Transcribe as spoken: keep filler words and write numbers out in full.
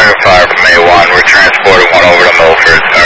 Fire from A one. We're transporting one over to Milford.